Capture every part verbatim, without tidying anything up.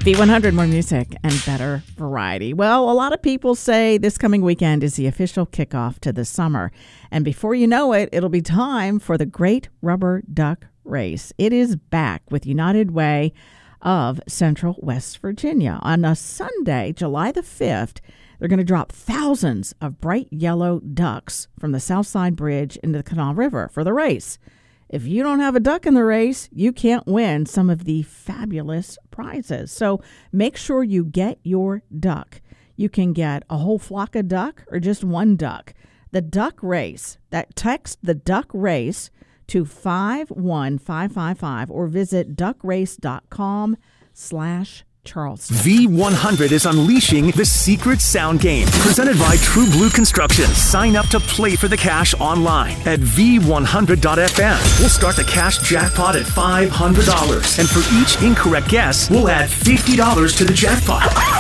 V one hundred, more music and better variety. Well, a lot of people say this coming weekend is the official kickoff to the summer. And before you know it, it'll be time for the Great Rubber Duck Race. It is back with United Way of Central West Virginia. On a Sunday, July the fifth, they're going to drop thousands of bright yellow ducks from the Southside Bridge into the Kanawha River for the race. If you don't have a duck in the race, you can't win some of the fabulous prizes. So make sure you get your duck. You can get a whole flock of duck or just one duck. The duck race, that text the duck race to five one five five five or visit duckrace.com slash Charleston. V one hundred is unleashing the secret sound game. Presented by True Blue Construction. Sign up to play for the cash online at V one hundred dot F M. We'll start the cash jackpot at five hundred dollars. And for each incorrect guess, we'll add fifty dollars to the jackpot.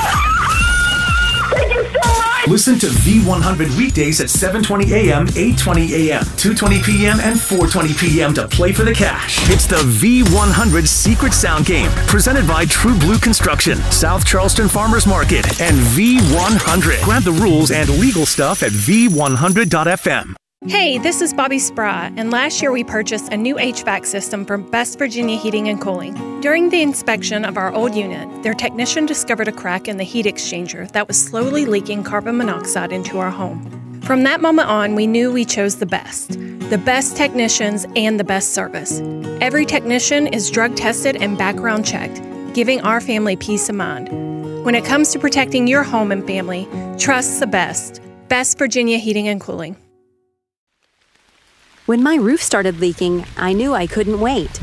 Thank you so much! Listen to V one hundred weekdays at seven twenty a.m., eight twenty a.m., two twenty p.m., and four twenty p.m. to play for the cash. It's the V one hundred Secret Sound Game, presented by True Blue Construction, South Charleston Farmers Market, and V one hundred. Grab the rules and legal stuff at V one hundred dot F M. Hey, this is Bobby Spry, and last year we purchased a new H V A C system from West Virginia Heating and Cooling. During the inspection of our old unit, their technician discovered a crack in the heat exchanger that was slowly leaking carbon monoxide into our home. From that moment on, we knew we chose the best. The best technicians and the best service. Every technician is drug tested and background checked, giving our family peace of mind. When it comes to protecting your home and family, trust the best. West Virginia Heating and Cooling. When my roof started leaking, I knew I couldn't wait.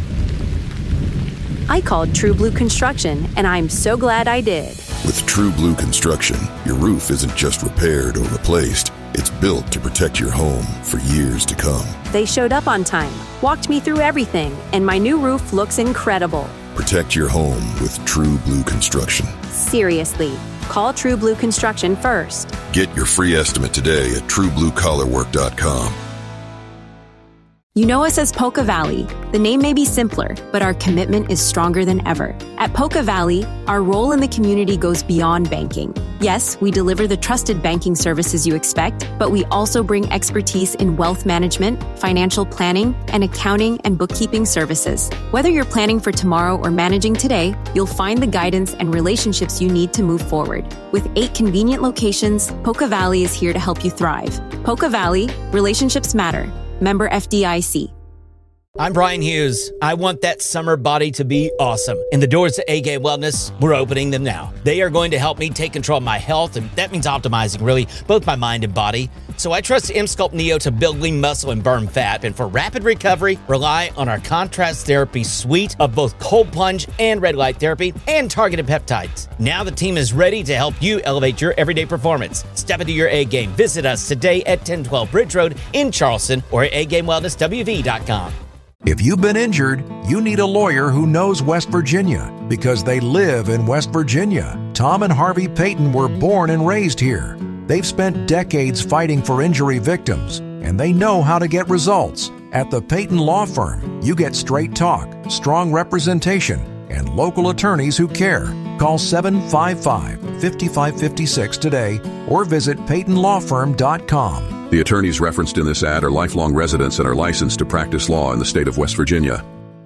I called True Blue Construction, and I'm so glad I did. With True Blue Construction, your roof isn't just repaired or replaced. It's built to protect your home for years to come. They showed up on time, walked me through everything, and my new roof looks incredible. Protect your home with True Blue Construction. Seriously, call True Blue Construction first. Get your free estimate today at true blue collar work dot com. You know us as Polka Valley. The name may be simpler, but our commitment is stronger than ever. At Polka Valley, our role in the community goes beyond banking. Yes, we deliver the trusted banking services you expect, but we also bring expertise in wealth management, financial planning, and accounting and bookkeeping services. Whether you're planning for tomorrow or managing today, you'll find the guidance and relationships you need to move forward. With eight convenient locations, Polka Valley is here to help you thrive. Polka Valley, relationships matter. Member F D I C. I'm Brian Hughes. I want that summer body to be awesome. And the doors to A-Game Wellness, we're opening them now. They are going to help me take control of my health, and that means optimizing, really, both my mind and body. So I trust M-Sculpt Neo to build lean muscle and burn fat. And for rapid recovery, rely on our contrast therapy suite of both cold plunge and red light therapy and targeted peptides. Now the team is ready to help you elevate your everyday performance. Step into your A-game. Visit us today at ten twelve Bridge Road in Charleston or at a game wellness w v dot com. If you've been injured, you need a lawyer who knows West Virginia because they live in West Virginia. Tom and Harvey Payton were born and raised here. They've spent decades fighting for injury victims, and they know how to get results. At the Payton Law Firm, you get straight talk, strong representation, and local attorneys who care. Call seven five five, five five five six today or visit payton law firm dot com. The attorneys referenced in this ad are lifelong residents and are licensed to practice law in the state of West Virginia.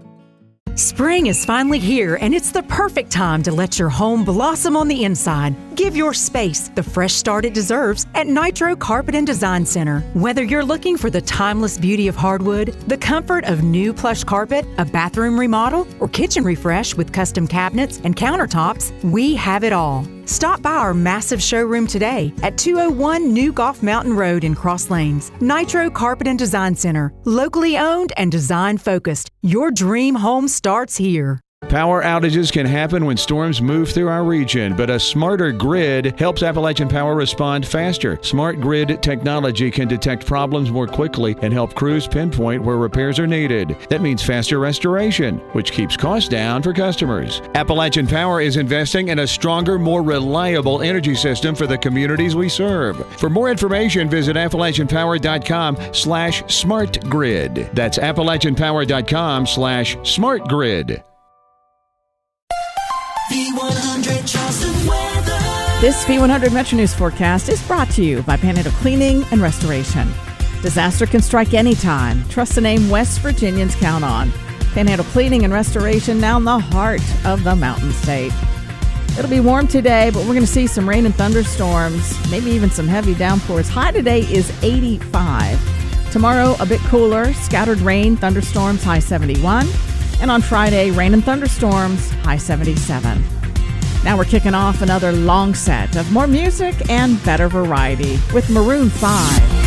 Spring is finally here, and it's the perfect time to let your home blossom on the inside. Give your space the fresh start it deserves at Nitro Carpet and Design Center. Whether you're looking for the timeless beauty of hardwood, the comfort of new plush carpet, a bathroom remodel, or kitchen refresh with custom cabinets and countertops, we have it all. Stop by our massive showroom today at two oh one New Golf Mountain Road in Cross Lanes. Nitro Carpet and Design Center, locally owned and design focused. Your dream home starts here. Power outages can happen when storms move through our region, but a smarter grid helps Appalachian Power respond faster. Smart grid technology can detect problems more quickly and help crews pinpoint where repairs are needed. That means faster restoration, which keeps costs down for customers. Appalachian Power is investing in a stronger, more reliable energy system for the communities we serve. For more information, visit appalachian power dot com slash smart grid. That's appalachian power dot com slash smart grid. V one hundred Charleston weather. This V one hundred Metro News forecast is brought to you by Panhandle Cleaning and Restoration. Disaster can strike anytime. Trust the name West Virginians count on. Panhandle Cleaning and Restoration, now in the heart of the Mountain State. It'll be warm today, but we're going to see some rain and thunderstorms, maybe even some heavy downpours. High today is eighty-five. Tomorrow, a bit cooler, scattered rain, thunderstorms, high seventy-one. And on Friday, rain and thunderstorms, high seventy-seven. Now we're kicking off another long set of more music and better variety with Maroon five.